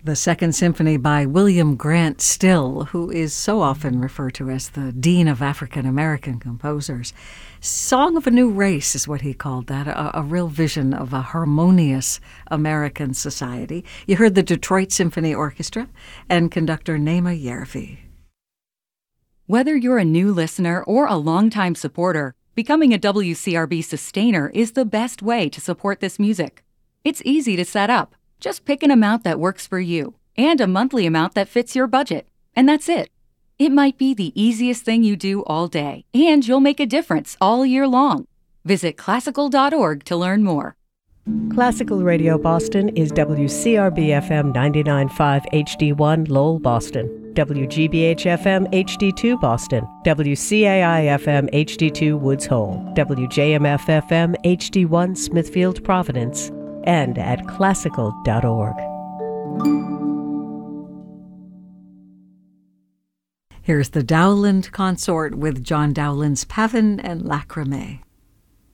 The Second Symphony by William Grant Still, who is so often referred to as the Dean of African American Composers. Song of a New Race is what he called that, a real vision of a harmonious American society. You heard the Detroit Symphony Orchestra and conductor Naima Yervi. Whether you're a new listener or a longtime supporter, becoming a WCRB sustainer is the best way to support this music. It's easy to set up. Just pick an amount that works for you and a monthly amount that fits your budget. And that's it. It might be the easiest thing you do all day, and you'll make a difference all year long. Visit classical.org to learn more. Classical Radio Boston is WCRB-FM 99.5 HD1 Lowell, Boston, WGBH-FM HD2 Boston, WCAI-FM HD2 Woods Hole, WJMF-FM HD1 Smithfield, Providence, and at classical.org. Here's the Dowland Consort with John Dowland's Pavin and Lacrimé.